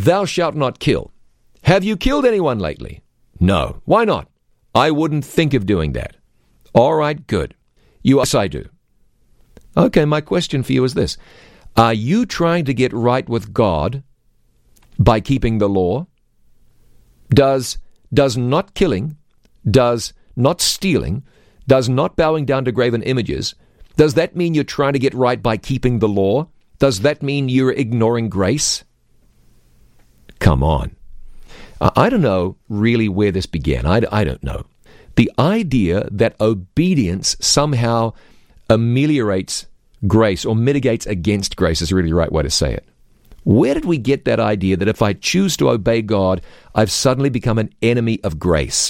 thou shalt not kill. Have you killed anyone lately? No. Why not? I wouldn't think of doing that. All right, good. Yes, I do. Okay, my question for you is this. Are you trying to get right with God by keeping the law? Does not killing, does not stealing, does not bowing down to graven images, does that mean you're trying to get right by keeping the law? Does that mean you're ignoring grace? Come on. I don't know really where this began. I don't know. The idea that obedience somehow ameliorates grace or mitigates against grace is really the right way to say it. Where did we get that idea that if I choose to obey God, I've suddenly become an enemy of grace?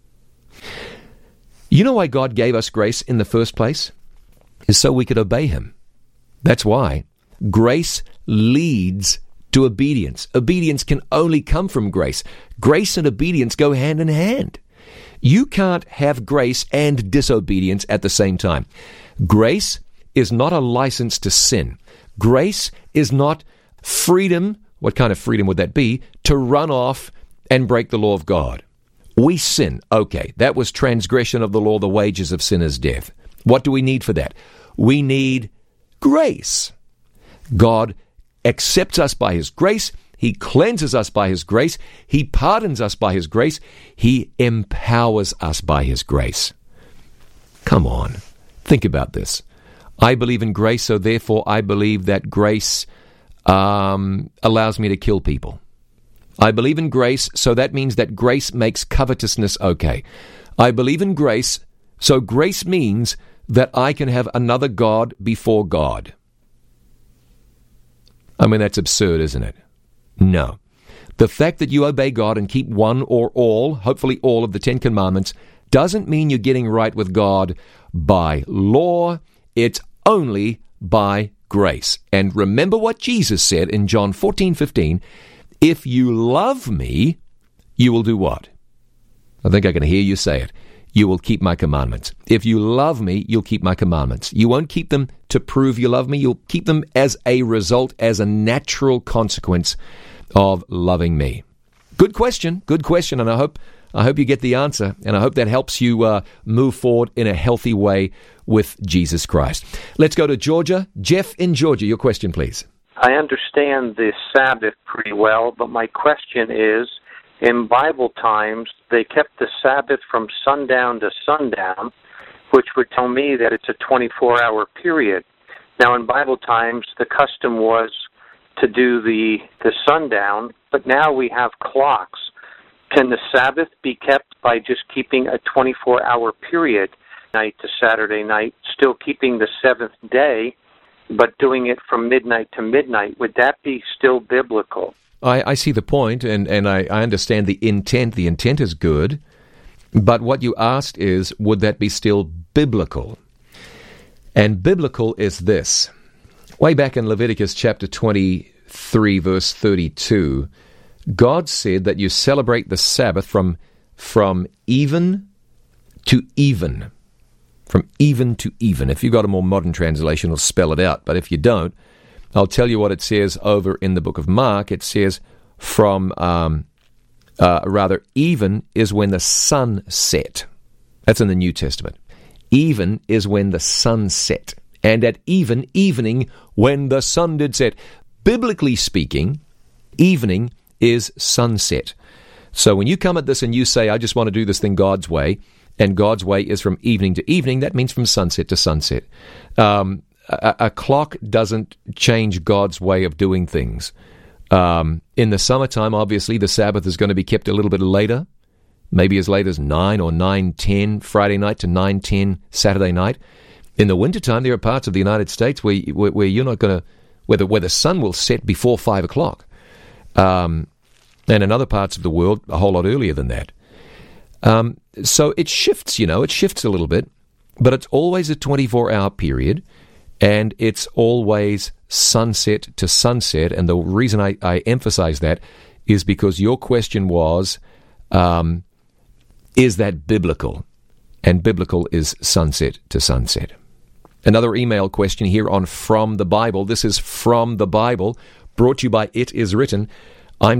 You know why God gave us grace in the first place? Is so we could obey Him. That's why. Grace leads to obedience. Obedience can only come from grace. Grace and obedience go hand in hand. You can't have grace and disobedience at the same time. Grace is not a license to sin. Grace is not freedom. What kind of freedom would that be? To run off and break the law of God. We sin. Okay, that was transgression of the law. The wages of sin is death. What do we need for that? We need grace. God accepts us by His grace. He cleanses us by His grace. He pardons us by His grace. He empowers us by His grace. Come on. Think about this. I believe in grace, so therefore I believe that grace allows me to kill people. I believe in grace, so that means that grace makes covetousness okay. I believe in grace, so grace means that I can have another God before God. I mean, that's absurd, isn't it? No. The fact that you obey God and keep one or all, hopefully all of the 10 Commandments, doesn't mean you're getting right with God by law. It's only by grace. And remember what Jesus said in John 14:15, if you love me, you will do what? I think I can hear you say it. You will keep my commandments. If you love me, you'll keep my commandments. You won't keep them to prove you love me. You'll keep them as a result, as a natural consequence of loving me. Good question, and I hope you get the answer, and I hope that helps you move forward in a healthy way with Jesus Christ. Let's go to Georgia. Jeff in Georgia, your question, please. I understand the Sabbath pretty well, but my question is, in Bible times, they kept the Sabbath from sundown to sundown, which would tell me that it's a 24-hour period. Now, in Bible times, the custom was to do the sundown, but now we have clocks. Can the Sabbath be kept by just keeping a 24-hour period, night to Saturday night, still keeping the seventh day, but doing it from midnight to midnight? Would that be still biblical? I see the point, and I understand the intent. The intent is good, but what you asked is, would that be still biblical? And biblical is this. Way back in Leviticus chapter 23, verse 32, God said that you celebrate the Sabbath from even to even. From even to even. If you've got a more modern translation, it'll spell it out. But if you don't, I'll tell you what it says over in the book of Mark. It says even is when the sun set. That's in the New Testament. Even is when the sun set. And at evening, when the sun did set. Biblically speaking, evening is sunset. So when you come at this and you say, I just want to do this thing God's way, and God's way is from evening to evening, that means from sunset to sunset. A clock doesn't change God's way of doing things. In the summertime, obviously, the Sabbath is going to be kept a little bit later, maybe as late as 9 or 9:10 Friday night to 9:10 Saturday night. In the wintertime, there are parts of the United States where you're not going to, where the sun will set before 5 o'clock. And in other parts of the world, a whole lot earlier than that. So it shifts, it shifts a little bit, but it's always a 24-hour period. And it's always sunset to sunset. And the reason I emphasize that is because your question was, is that biblical? And biblical is sunset to sunset. Another email question here on From the Bible. This is From the Bible, brought to you by It Is Written.